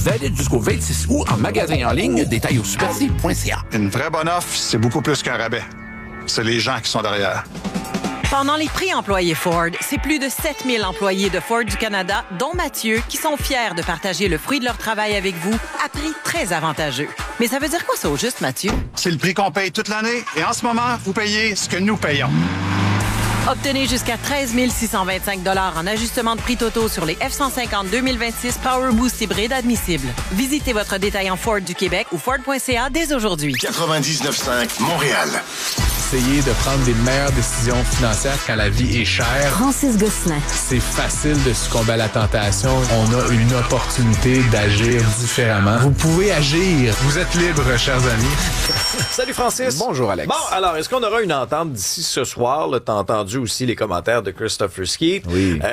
Valide jusqu'au 26 août en magasin en ligne. Détails au superc.ca. Une vraie bonne offre, c'est beaucoup plus qu'un rabais. C'est les gens qui sont derrière. Pendant les prix employés Ford, c'est plus de 7000 employés de Ford du Canada, dont Mathieu, qui sont fiers de partager le fruit de leur travail avec vous à prix très avantageux. Mais ça veut dire quoi ça au juste, Mathieu? C'est le prix qu'on paye toute l'année et en ce moment, vous payez ce que nous payons. Obtenez jusqu'à 13 625 $ en ajustement de prix totaux sur les F-150 2026 Power Boost hybride admissibles. Visitez votre détaillant Ford du Québec ou Ford.ca dès aujourd'hui. 99.5 Montréal. Essayer de prendre des meilleures décisions financières quand la vie est chère. Francis Gosselin. C'est facile de succomber à la tentation. On a une opportunité d'agir différemment. Vous pouvez agir. Vous êtes libre, chers amis. Salut Francis. Bonjour Alex. Bon, alors, est-ce qu'on aura une entente d'ici ce soir? T'as entendu aussi les commentaires de Christopher Skeet. Oui.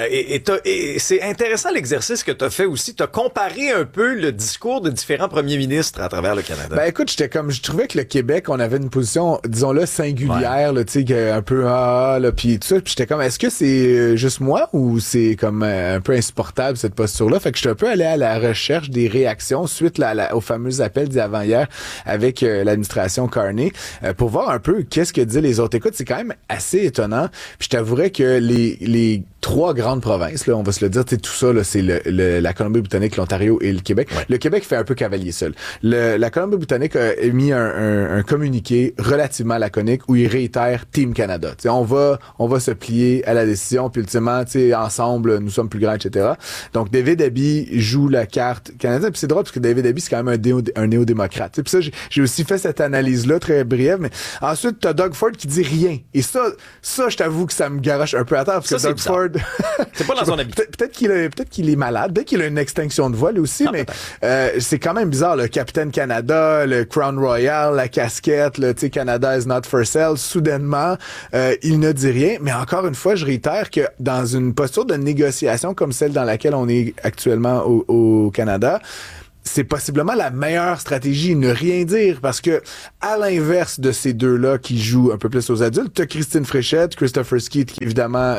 Et c'est intéressant l'exercice que t'as fait aussi. T'as comparé un peu le discours de différents premiers ministres à travers le Canada. Ben écoute, je trouvais que le Québec, on avait une position, disons-le, singulière, là, tu sais, un peu là, puis tout ça. Puis j'étais comme, est-ce que c'est juste moi ou c'est comme un peu insupportable cette posture-là? Fait que j'étais un peu allé à la recherche des réactions suite au fameux appel d'avant-hier avec l'administration Carney pour voir un peu qu'est-ce que disaient les autres. Écoute, c'est quand même assez étonnant. Puis je t'avouerais que les trois grandes provinces, là, on va se le dire, tu sais, tout ça, là, c'est la Colombie-Britannique, l'Ontario et le Québec. Ouais. Le Québec fait un peu cavalier seul. La Colombie-Britannique a émis un communiqué relativement laconique où il réitère Team Canada. Tu sais, on va se plier à la décision, puis ultimement, tu sais, ensemble, nous sommes plus grands, etc. Donc, David Abbey joue la carte canadienne. Puis c'est drôle parce que David Abbey, c'est quand même un néo-démocrate. Puis ça, j'ai aussi fait cette analyse-là très brève. Mais ensuite, t'as Doug Ford qui dit rien. Et ça, je t'avoue que ça me garoche un peu à terre parce que Doug Ford, c'est pas dans son habitude. Peut-être qu'il est malade, peut-être qu'il a une extinction de voix lui aussi, mais c'est quand même bizarre. Le Capitaine Canada, le Crown Royal, la casquette, le tu sais Canada is not for sale. Soudainement, il ne dit rien. Mais encore une fois, je réitère que dans une posture de négociation comme celle dans laquelle on est actuellement au Canada, c'est possiblement la meilleure stratégie, ne rien dire, parce que à l'inverse de ces deux-là qui jouent un peu plus aux adultes, t'as Christine Fréchette, Christopher Skeet qui évidemment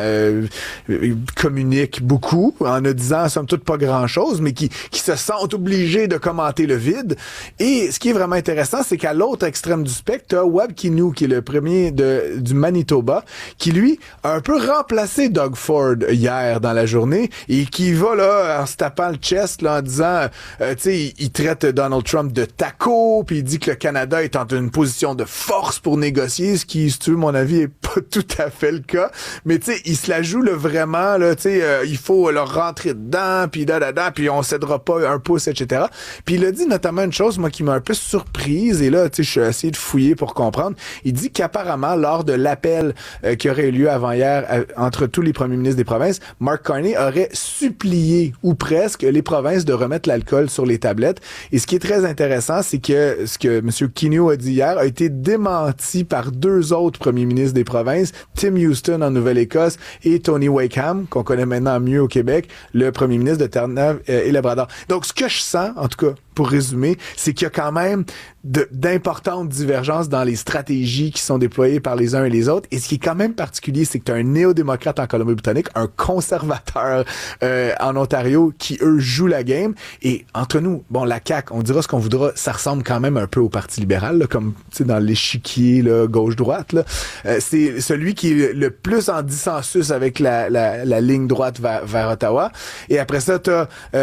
communique beaucoup en ne disant somme toute pas grand-chose, mais qui se sentent obligés de commenter le vide. Et ce qui est vraiment intéressant, c'est qu'à l'autre extrême du spectre, t'as Wab Kinew, qui est le premier du Manitoba, qui lui a un peu remplacé Doug Ford hier dans la journée et qui va là en se tapant le chest là en disant, tu sais, il traite Donald Trump de taco, puis il dit que le Canada est en une position de force pour négocier, ce qui, si tu veux, mon avis, est pas tout à fait le cas. Mais tu sais, il se la joue là, vraiment, là, tu sais, il faut leur rentrer dedans, puis puis on cédera pas un pouce, etc. Puis il a dit notamment une chose, moi, qui m'a un peu surprise, et là, tu sais, je suis essayé de fouiller pour comprendre. Il dit qu'apparemment, lors de l'appel qui aurait eu lieu avant-hier entre tous les premiers ministres des provinces, Mark Carney aurait supplié, ou presque, les provinces de remettre l'alcool sur les tablettes. Et ce qui est très intéressant, c'est que ce que M. Kinew a dit hier a été démenti par deux autres premiers ministres des provinces, Tim Houston en Nouvelle-Écosse et Tony Wakeham, qu'on connaît maintenant mieux au Québec, le premier ministre de Terre-Neuve et Labrador. Donc, ce que je sens, en tout cas, pour résumer, c'est qu'il y a quand même d'importantes divergences dans les stratégies qui sont déployées par les uns et les autres. Et ce qui est quand même particulier, c'est que tu as un néo-démocrate en Colombie-Britannique, un conservateur en Ontario qui, eux, jouent la game. Et entre nous, bon, la CAQ, on dira ce qu'on voudra, ça ressemble quand même un peu au Parti libéral, là, comme tu sais, dans l'échiquier là, gauche-droite. Là. C'est celui qui est le plus en dissensus avec la ligne droite vers Ottawa. Et après ça, tu as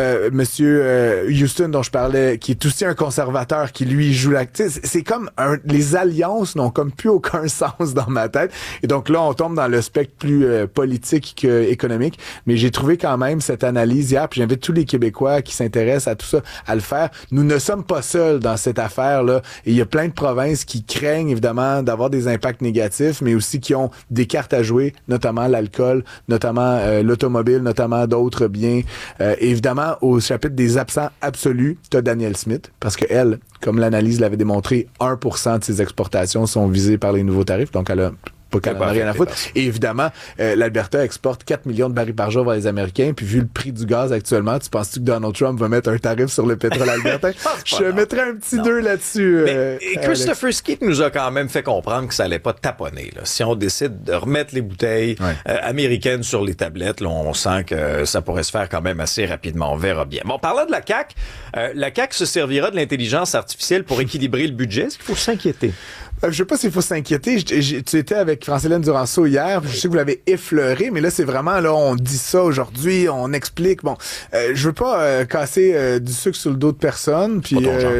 Monsieur Houston, dont je parlais, qui est aussi un conservateur, qui lui joue la... C'est comme les alliances n'ont comme plus aucun sens dans ma tête. Et donc là, on tombe dans le spectre plus politique qu'économique. Mais j'ai trouvé quand même cette analyse hier, puis j'invite tous les Québécois qui s'intéressent à tout ça à le faire. Nous ne sommes pas seuls dans cette affaire-là. Et il y a plein de provinces qui craignent évidemment d'avoir des impacts négatifs, mais aussi qui ont des cartes à jouer, notamment l'alcool, notamment l'automobile, notamment d'autres biens. Et évidemment, au chapitre des absents absolus, t'as Danielle Smith, parce que elle, comme l'analyse l'avait démontré, 1% de ses exportations sont visées par les nouveaux tarifs, donc elle a pas qu'elle en a rien à foutre. Et évidemment, l'Alberta exporte 4 millions de barils par jour vers les Américains, puis vu le prix du gaz actuellement, tu penses-tu que Donald Trump va mettre un tarif sur le pétrole albertain? Je mettrais un petit 2 là-dessus. Et Christopher Skeet nous a quand même fait comprendre que ça allait pas taponner. Là. Si on décide de remettre les bouteilles américaines sur les tablettes, là, on sent que ça pourrait se faire quand même assez rapidement. On verra bien. Bon, parlant de la CAQ se servira de l'intelligence artificielle pour équilibrer le budget. Est-ce qu'il faut s'inquiéter? Je sais pas s'il faut s'inquiéter. Tu étais avec Francilène Duranceau hier. Je sais que vous l'avez effleuré, mais là, c'est vraiment, là, on dit ça aujourd'hui, on explique. Bon, je veux pas casser du sucre sur le dos de personne. Puis,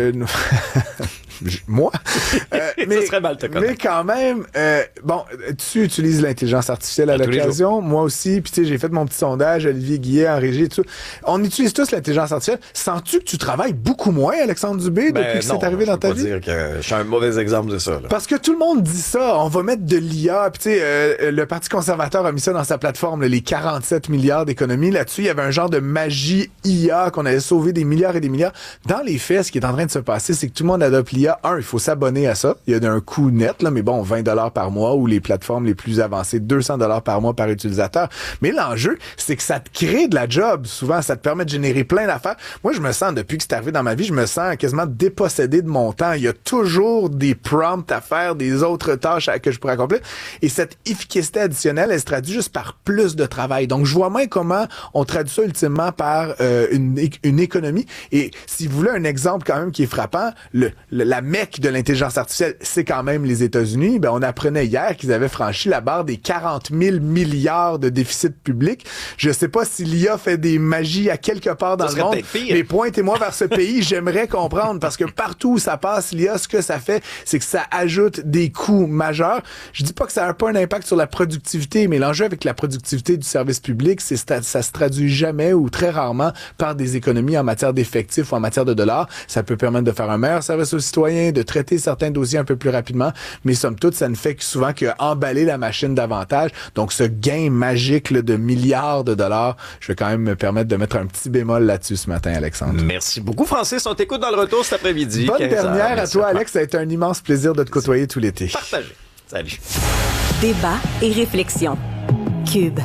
moi. Mais, ça serait mal te connaître. Mais quand même, bon, tu utilises l'intelligence artificielle à l'occasion. Moi aussi. Puis, tu sais, j'ai fait mon petit sondage, Olivier Guillet en régie et tout. On utilise tous l'intelligence artificielle. Sens-tu que tu travailles beaucoup moins, Alexandre Dubé, depuis que c'est arrivé dans ta vie? Je peux pas dire que je suis un mauvais exemple de ça. Là. Parce que tout le monde dit ça. On va mettre de l'IA. Puis, tu sais, le Parti conservateur a mis ça dans sa plateforme, là, les 47 milliards d'économies. Là-dessus, il y avait un genre de magie IA qu'on allait sauver des milliards et des milliards. Dans les faits, ce qui est en train de se passer, c'est que tout le monde adopte l'IA. Il faut s'abonner à ça. Il y a un coût net, là, mais bon, 20 $ par mois ou les plateformes les plus avancées, 200 $ par mois par utilisateur. Mais l'enjeu, c'est que ça te crée de la job. Souvent, ça te permet de générer plein d'affaires. Moi, je me sens, depuis que c'est arrivé dans ma vie, je me sens quasiment dépossédé de mon temps. Il y a toujours des prompts à faire, des autres tâches que je pourrais accomplir. Et cette efficacité additionnelle, elle se traduit juste par plus de travail. Donc, je vois moins comment on traduit ça ultimement par une économie. Et si vous voulez un exemple quand même qui est frappant, la mecque de l'intelligence artificielle, c'est quand même les États-Unis. Ben, on apprenait hier qu'ils avaient franchi la barre des 40 000 milliards de déficit public. Je sais pas si l'IA fait des magies à quelque part dans le monde, mais pointez-moi vers ce pays, j'aimerais comprendre, parce que partout où ça passe, l'IA, ce que ça fait, c'est que ça ajoute des coûts majeurs. Je dis pas que ça n'a pas un impact sur la productivité, mais l'enjeu avec la productivité du service public, c'est que ça se traduit jamais ou très rarement par des économies en matière d'effectifs ou en matière de dollars. Ça peut permettre de faire un meilleur service aux citoyens, de traiter certains dossiers un peu plus rapidement, mais somme toute, ça ne fait que souvent qu'emballer la machine davantage. Donc, ce gain magique là, de milliards de dollars, je vais quand même me permettre de mettre un petit bémol là-dessus ce matin, Alexandre. Merci beaucoup, Francis. On t'écoute dans le retour cet après-midi. Bonne dernière à toi, Alex. Ça a été un immense plaisir de te côtoyer tout l'été. Partagé. Salut. Débat et réflexion. Cube.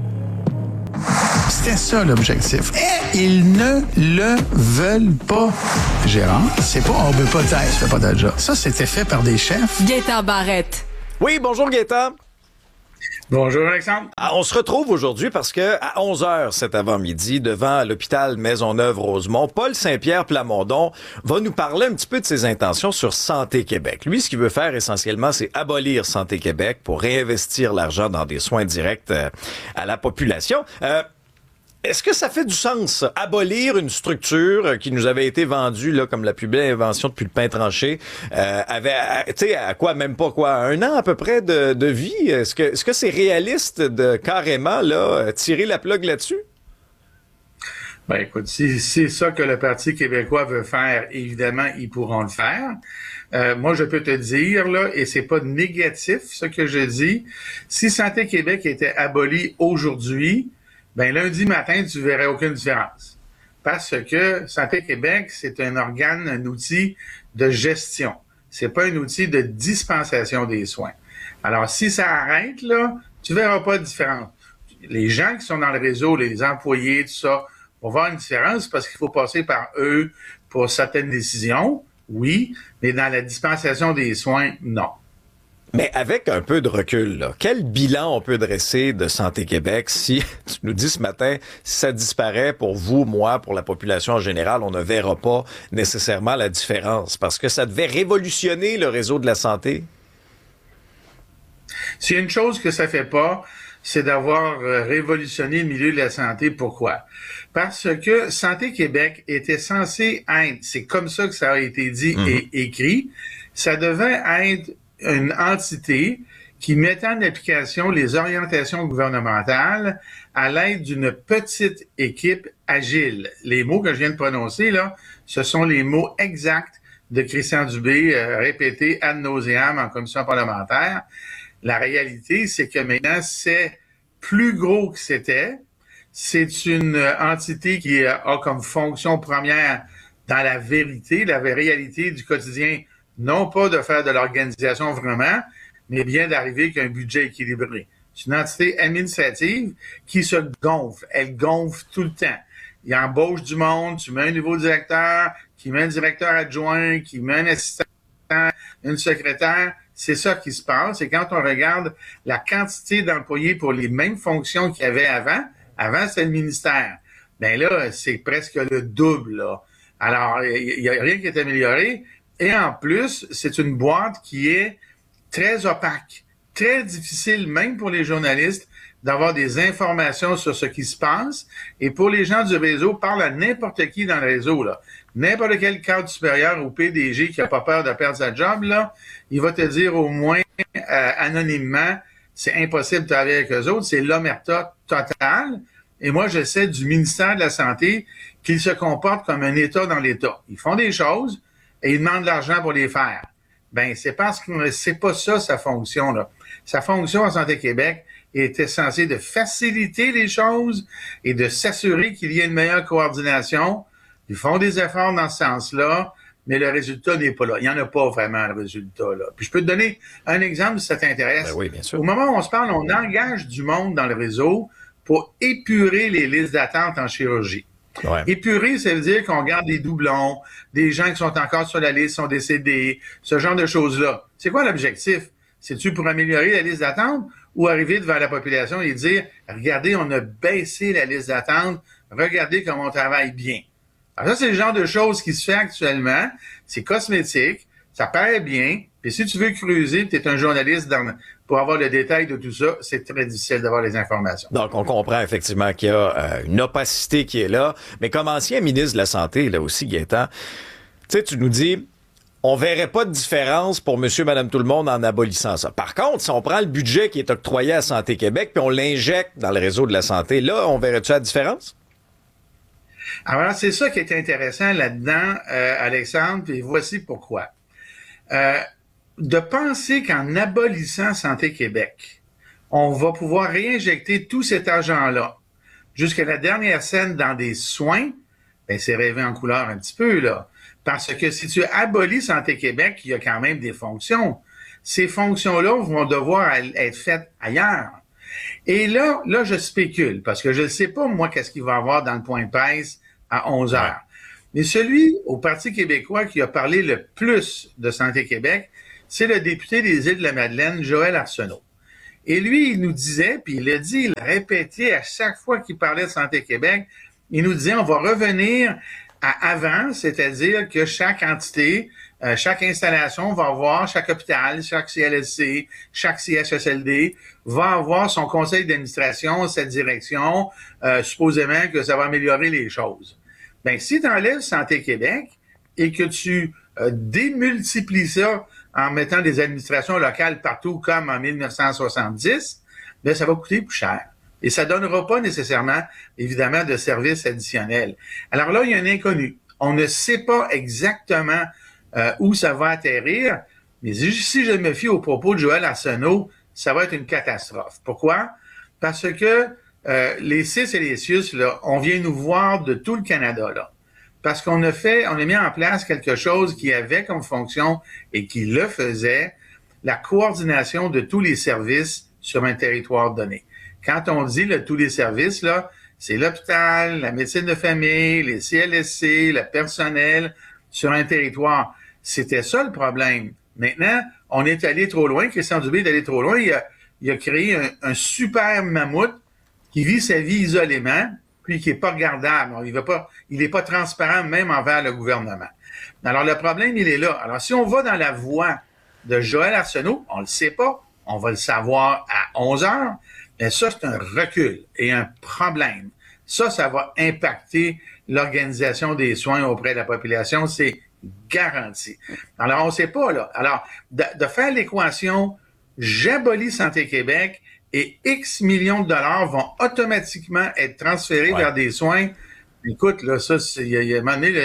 C'était ça l'objectif. Et ils ne le veulent pas. Gérard, c'est pas on veut pas dire, tu fais pas de job. Ça, c'était fait par des chefs. Gaétan Barrette. Oui, bonjour Gaétan. Bonjour Alexandre. On se retrouve aujourd'hui parce que à 11h cet avant-midi, devant l'hôpital Maisonneuve-Rosemont, Paul Saint-Pierre Plamondon va nous parler un petit peu de ses intentions sur Santé Québec. Lui, ce qu'il veut faire essentiellement, c'est abolir Santé Québec pour réinvestir l'argent dans des soins directs à la population. Est-ce que ça fait du sens, abolir une structure qui nous avait été vendue là comme la plus belle invention depuis le pain tranché, avait, tu sais, à quoi, même pas quoi, 1 an à peu près de vie? Est-ce que c'est réaliste de carrément là tirer la plug là-dessus? Ben écoute, si c'est ça que le Parti québécois veut faire, évidemment, ils pourront le faire. Moi, je peux te dire, là, et c'est pas négatif ce que je dis, si Santé Québec était aboli aujourd'hui, ben lundi matin, tu verrais aucune différence. Parce que Santé Québec, c'est un organe, un outil de gestion. C'est pas un outil de dispensation des soins. Alors, si ça arrête, là, tu verras pas de différence. Les gens qui sont dans le réseau, les employés, tout ça, vont voir une différence parce qu'il faut passer par eux pour certaines décisions, oui, mais dans la dispensation des soins, non. Mais avec un peu de recul, là, quel bilan on peut dresser de Santé Québec si, tu nous dis ce matin, si ça disparaît pour vous, moi, pour la population en général, on ne verra pas nécessairement la différence parce que ça devait révolutionner le réseau de la santé? S'il y a une chose que ça fait pas, c'est d'avoir révolutionné le milieu de la santé. Pourquoi? Parce que Santé Québec était censé être, c'est comme ça que ça a été dit et écrit, ça devait être une entité qui mettait en application les orientations gouvernementales à l'aide d'une petite équipe agile. Les mots que je viens de prononcer, là, ce sont les mots exacts de Christian Dubé, répétés ad nauseam en commission parlementaire. La réalité, c'est que maintenant, c'est plus gros que c'était. C'est une entité qui a comme fonction première dans la vérité, la réalité du quotidien, non pas de faire de l'organisation vraiment, mais bien d'arriver avec un budget équilibré. C'est une entité administrative qui se gonfle. Elle gonfle tout le temps. Il embauche du monde, tu mets un nouveau directeur, qui met un directeur adjoint, qui met un assistant, une secrétaire. C'est ça qui se passe. Et quand on regarde la quantité d'employés pour les mêmes fonctions qu'il y avait avant c'était le ministère. Ben là, c'est presque le double, là. Alors, il n'y a rien qui est amélioré. Et en plus, c'est une boîte qui est très opaque, très difficile, même pour les journalistes, d'avoir des informations sur ce qui se passe. Et pour les gens du réseau, parle à n'importe qui dans le réseau, là. N'importe quel cadre supérieur ou PDG qui a pas peur de perdre sa job, là, il va te dire au moins anonymement, c'est impossible de travailler avec eux autres, c'est l'omerta totale. Et moi, j'essaie du ministère de la Santé qu'ils se comportent comme un État dans l'État. Ils font des choses et ils demandent de l'argent pour les faire. Ben, c'est parce que c'est pas ça sa fonction, là. Sa fonction à Santé Québec était censée de faciliter les choses et de s'assurer qu'il y ait une meilleure coordination. Ils font des efforts dans ce sens-là, mais le résultat n'est pas là. Il n'y en a pas vraiment, le résultat, là. Puis je peux te donner un exemple si ça t'intéresse. Ben oui, bien sûr. Au moment où on se parle, on engage du monde dans le réseau pour épurer les listes d'attente en chirurgie. Ouais. Épurer, ça veut dire qu'on garde des doublons, des gens qui sont encore sur la liste sont décédés, ce genre de choses-là. C'est quoi l'objectif? C'est-tu pour améliorer la liste d'attente ou arriver devant la population et dire, regardez, on a baissé la liste d'attente, regardez comment on travaille bien. Alors ça, c'est le genre de choses qui se fait actuellement. C'est cosmétique, ça paraît bien, puis si tu veux creuser, tu es un journaliste pour avoir le détail de tout ça, c'est très difficile d'avoir les informations. Donc, on comprend effectivement qu'il y a une opacité qui est là. Mais comme ancien ministre de la Santé, là aussi, Gaétan, tu sais, tu nous dis, on verrait pas de différence pour monsieur, madame, tout le monde en abolissant ça. Par contre, si on prend le budget qui est octroyé à Santé Québec puis on l'injecte dans le réseau de la santé, là, on verrait-tu la différence? Alors, c'est ça qui est intéressant là-dedans, Alexandre, puis voici pourquoi. De penser qu'en abolissant Santé Québec, on va pouvoir réinjecter tout cet argent-là jusqu'à la dernière scène dans des soins, ben c'est rêver en couleur un petit peu, là. Parce que si tu abolis Santé Québec, il y a quand même des fonctions. Ces fonctions-là vont devoir être faites ailleurs. Et là, je spécule, parce que je ne sais pas, moi, qu'est-ce qu'il va y avoir dans le point de presse à 11 heures. Mais celui au Parti québécois qui a parlé le plus de Santé Québec, c'est le député des Îles-de-la-Madeleine, Joël Arsenault. Et lui, il nous disait, puis il l'a dit, il l'a répété à chaque fois qu'il parlait de Santé Québec, il nous disait, on va revenir à avant, c'est-à-dire que chaque entité, chaque installation va avoir, chaque hôpital, chaque CLSC, chaque CHSLD va avoir son conseil d'administration, sa direction, supposément que ça va améliorer les choses. Ben, si tu enlèves Santé Québec et que tu démultiplies ça en mettant des administrations locales partout comme en 1970, ben, ça va coûter plus cher. Et ça donnera pas nécessairement, évidemment, de services additionnels. Alors là, il y a un inconnu. On ne sait pas exactement où ça va atterrir, mais si je me fie aux propos de Joël Arsenault, ça va être une catastrophe. Pourquoi? Parce que les CIS et les CIUS, là, on vient nous voir de tout le Canada, là. Parce qu'on a mis en place quelque chose qui avait comme fonction et qui le faisait, la coordination de tous les services sur un territoire donné. Quand on dit tous les services, là, c'est l'hôpital, la médecine de famille, les CLSC, le personnel sur un territoire. C'était ça le problème. Maintenant, on est allé trop loin. Christian Dubé est allé trop loin. Il a créé un super mammouth qui vit sa vie isolément, puis qui est pas regardable. Il est pas transparent même envers le gouvernement. Alors, le problème, il est là. Alors, si on va dans la voie de Joël Arsenault, on le sait pas, on va le savoir à 11 heures, mais ça, c'est un recul et un problème. Ça va impacter l'organisation des soins auprès de la population, c'est garanti. Alors, on sait pas, là. Alors, de faire l'équation, j'abolis Santé Québec et X millions de dollars vont automatiquement être transférés vers des soins. Écoute, là, ça, il y a un moment donné,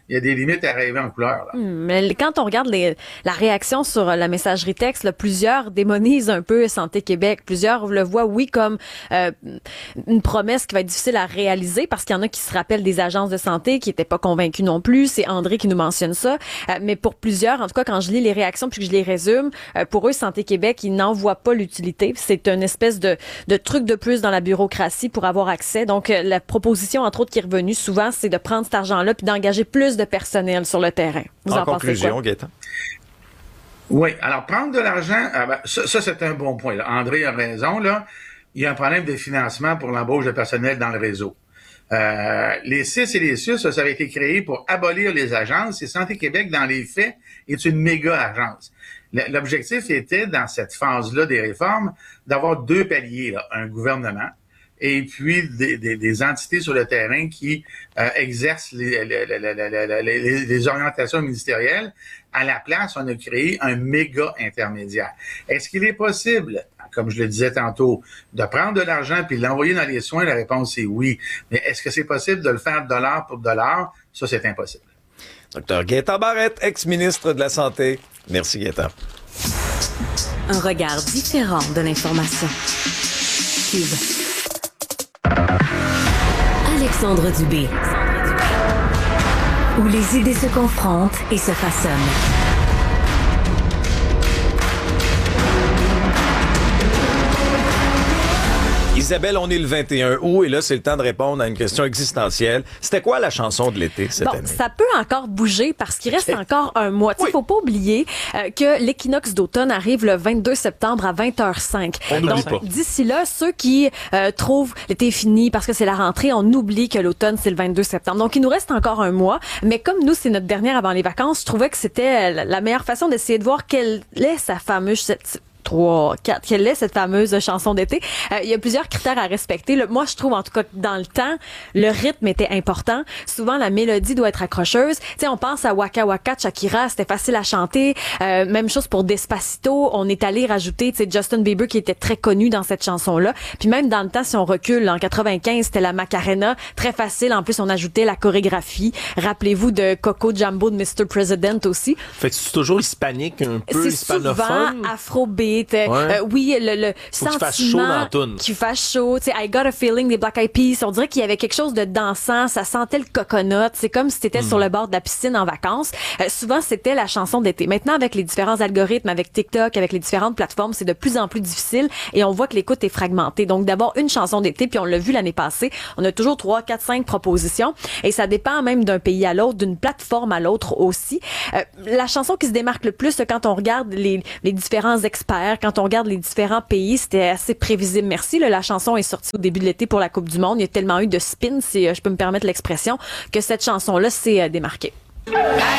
il y a des limites à rêver en couleur. Là. Mais quand on regarde la réaction sur la messagerie texte, là, plusieurs démonisent un peu Santé Québec. Plusieurs le voient, oui, comme une promesse qui va être difficile à réaliser parce qu'il y en a qui se rappellent des agences de santé qui n'étaient pas convaincus non plus. C'est André qui nous mentionne ça. Mais pour plusieurs, en tout cas, quand je lis les réactions puis que je les résume, pour eux, Santé Québec, ils n'en voient pas l'utilité. C'est une espèce de truc de plus dans la bureaucratie pour avoir accès. Donc, la proposition, entre autres, qui est revenue souvent, c'est de prendre cet argent-là puis d'engager plus de personnel sur le terrain. Vous en pensez quoi? Gaëtan? Oui, alors prendre de l'argent, ça c'est un bon point. Là. André a raison. Là, il y a un problème de financement pour l'embauche de personnel dans le réseau. Les CIS et les SUS, ça avait été créé pour abolir les agences. Et Santé Québec, dans les faits, est une méga-agence. L'objectif était, dans cette phase-là des réformes, d'avoir deux paliers. Là, un gouvernement et puis des entités sur le terrain qui exercent les orientations ministérielles. À la place, on a créé un méga intermédiaire. Est-ce qu'il est possible, comme je le disais tantôt, de prendre de l'argent puis l'envoyer dans les soins? La réponse est oui. Mais est-ce que c'est possible de le faire dollar pour dollar? Ça, c'est impossible. Dr Gaëtan Barrette, ex-ministre de la Santé. Merci, Gaëtan. Un regard différent de l'information. Cube. Alexandre Dubé. Où les idées se confrontent et se façonnent. Isabelle, on est le 21 août et là, c'est le temps de répondre à une question existentielle. C'était quoi la chanson de l'été cette année? Ça peut encore bouger parce qu'il reste encore un mois. Il faut pas oublier que l'équinoxe d'automne arrive le 22 septembre à 20h05. On n'oublie pas. D'ici là, ceux qui trouvent l'été fini parce que c'est la rentrée, on oublie que l'automne, c'est le 22 septembre. Donc, il nous reste encore un mois. Mais comme nous, c'est notre dernière avant les vacances, je trouvais que c'était la meilleure façon d'essayer de voir quelle est sa fameuse... 3, 4. Quelle est cette fameuse chanson d'été? Il y a plusieurs critères à respecter. Moi, je trouve, en tout cas, que dans le temps, le rythme était important. Souvent, la mélodie doit être accrocheuse. Tu sais, on pense à Waka Waka de Shakira, c'était facile à chanter. Même chose pour Despacito. On est allé rajouter, tu sais, Justin Bieber qui était très connu dans cette chanson-là. Puis même dans le temps, si on recule, en 95, c'était la Macarena. Très facile. En plus, on ajoutait la chorégraphie. Rappelez-vous de Coco Jumbo de Mr. President aussi. Fait que c'est toujours hispanique, un peu hispanophone. C'est souvent afrobeat. Oui, le sentiment qui fasse chaud. Tu sais, I Got a Feeling des Black Eyed Peas. On dirait qu'il y avait quelque chose de dansant. Ça sentait le coconut. C'est comme si t'étais sur le bord de la piscine en vacances. Souvent, c'était la chanson d'été. Maintenant, avec les différents algorithmes, avec TikTok, avec les différentes plateformes, c'est de plus en plus difficile et on voit que l'écoute est fragmentée. Donc, d'abord, une chanson d'été, puis on l'a vu l'année passée, on a toujours 3, 4, 5 propositions et ça dépend même d'un pays à l'autre, d'une plateforme à l'autre aussi. La chanson qui se démarque le plus, quand on regarde les différents experts, quand on regarde les différents pays, c'était assez prévisible. Merci. La chanson est sortie au début de l'été pour la Coupe du Monde. Il y a tellement eu de spin, si je peux me permettre l'expression, que cette chanson-là s'est démarquée.